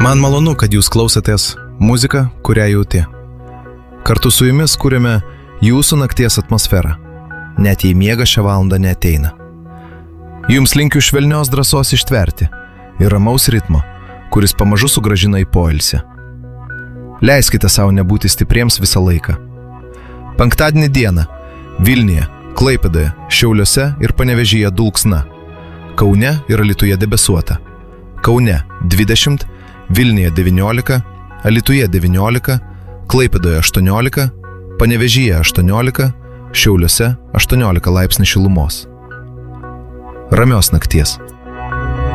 Man malonu, kad jūs klausotės muziką, kurią jauti. Kartu su jumis kūrėme jūsų nakties atmosferą, net jei miega šią valandą neateina. Jums linkiu švelnios drąsos ištverti ir ramaus ritmo, kuris pamažu sugrąžina į poilsį. Leiskite savo nebūti stipriems visą laiką. Penktadienį dieną Vilniuje, Klaipėdoje, Šiauliuose ir Panevėžyje dulksna. Kaune ir Alytuje debesuota. Kaune 20, Vilniuje 19, Alytuje 19, Klaipėdoje 18, Panevėžyje 18, Šiauliuose 18 laipsnių šilumos. Ramios nakties.